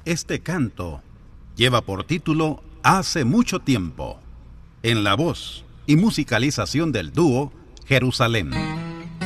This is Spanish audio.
Este canto lleva por título Hace mucho tiempo, en la voz y musicalización del dúo Jerusalén.